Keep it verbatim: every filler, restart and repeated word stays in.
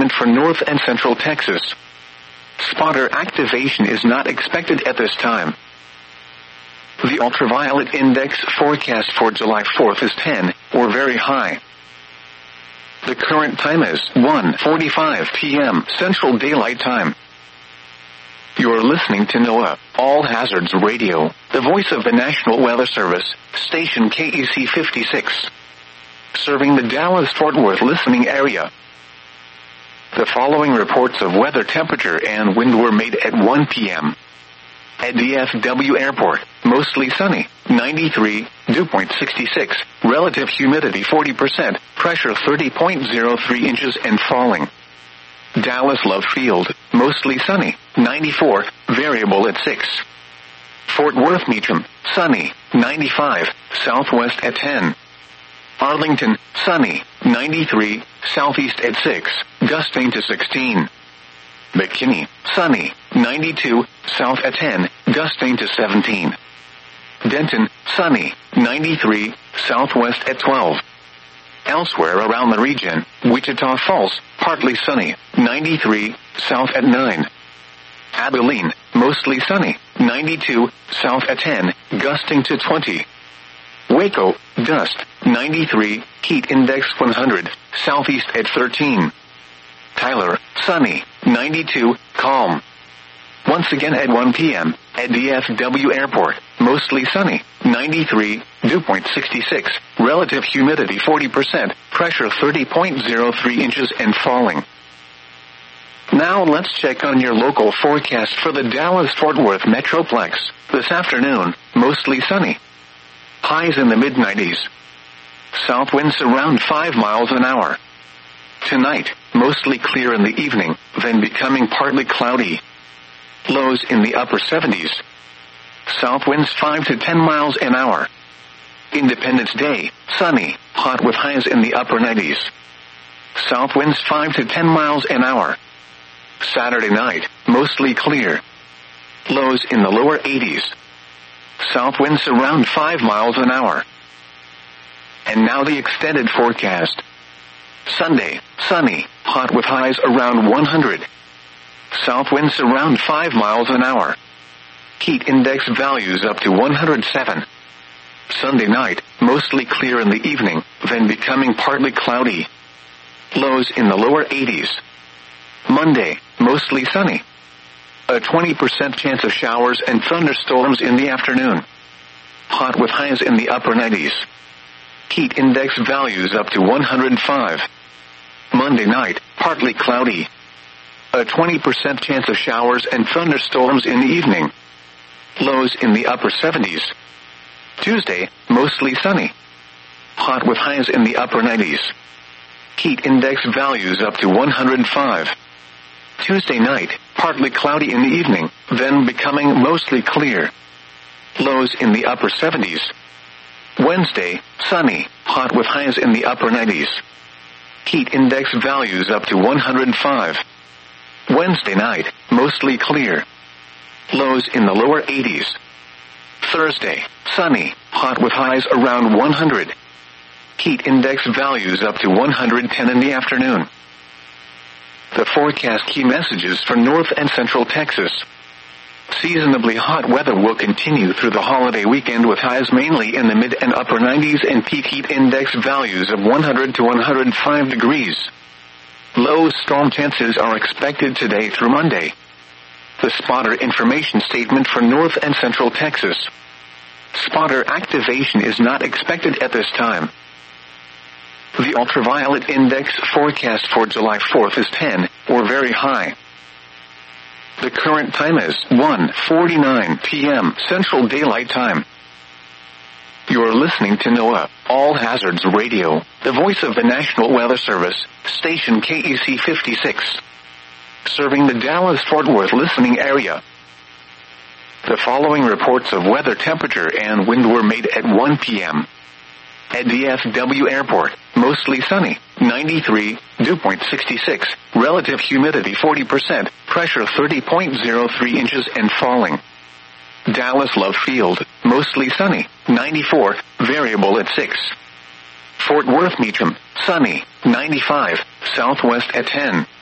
statement for North and Central Texas. Spotter activation is not expected at this time. The ultraviolet index forecast for July fourth is ten, or very high. The current time is one forty-five p m Central Daylight Time. You're listening to NOAA, All Hazards Radio, the voice of the National Weather Service, station K E C fifty-six. Serving the Dallas-Fort Worth listening area. The following reports of weather temperature and wind were made at one p m At D F W Airport, mostly sunny, ninety-three, dew point sixty-six, relative humidity forty percent, pressure thirty point zero three inches and falling. Dallas Love Field, mostly sunny, ninety-four, variable at six. Fort Worth Meacham, sunny, ninety-five, southwest at ten. Arlington, sunny, ninety-three, southeast at six, gusting to sixteen. McKinney, sunny, ninety-two, south at ten, gusting to seventeen. Denton, sunny, ninety-three, southwest at twelve. Elsewhere around the region, Wichita Falls, partly sunny, ninety-three, south at nine. Abilene, mostly sunny, ninety-two, south at ten, gusting to twenty. Waco, dust, ninety-three, heat index one hundred, southeast at thirteen. Tyler, sunny, ninety-two, calm. Once again at one p m, at D F W Airport, mostly sunny, ninety-three, dew point sixty-six, relative humidity forty percent, pressure thirty point zero three inches and falling. Now let's check on your local forecast for the Dallas-Fort Worth Metroplex. This afternoon, mostly sunny. Highs in the mid nineties. South winds around five miles an hour. Tonight, mostly clear in the evening, then becoming partly cloudy. Lows in the upper seventies. South winds five to ten miles an hour. Independence Day, sunny, hot with highs in the upper nineties. South winds five to ten miles an hour. Saturday night, mostly clear. Lows in the lower eighties. South winds around five miles an hour. And now the extended forecast. Sunday, sunny, hot with highs around one hundred. South winds around five miles an hour. Heat index values up to one hundred seven. Sunday night, mostly clear in the evening, then becoming partly cloudy. Lows in the lower eighties. Monday, mostly sunny. A twenty percent chance of showers and thunderstorms in the afternoon. Hot with highs in the upper nineties. Heat index values up to one hundred five. Monday night, partly cloudy. A twenty percent chance of showers and thunderstorms in the evening. Lows in the upper seventies. Tuesday, mostly sunny. Hot with highs in the upper nineties. Heat index values up to one hundred five. Tuesday night, partly cloudy in the evening, then becoming mostly clear. Lows in the upper seventies. Wednesday, sunny, hot with highs in the upper nineties. Heat index values up to one hundred five. Wednesday night, mostly clear. Lows in the lower eighties. Thursday, sunny, hot with highs around one hundred. Heat index values up to one hundred ten in the afternoon. The forecast key messages for North and Central Texas. Seasonably hot weather will continue through the holiday weekend with highs mainly in the mid and upper nineties and peak heat index values of one hundred to one hundred five degrees. Low storm chances are expected today through Monday. The spotter information statement for North and Central Texas. Spotter activation is not expected at this time. The ultraviolet index forecast for July fourth is ten, or very high. The current time is one forty-nine p m Central Daylight Time. You're listening to NOAA, All Hazards Radio, the voice of the National Weather Service, station K E C fifty-six. Serving the Dallas-Fort Worth listening area. The following reports of weather temperature and wind were made at one p m At D F W Airport, mostly sunny, ninety-three, dew point sixty-six, relative humidity forty percent, pressure thirty point zero three inches and falling. Dallas Love Field, mostly sunny, ninety-four, variable at six. Fort Worth Meacham, sunny, ninety-five, southwest at ten.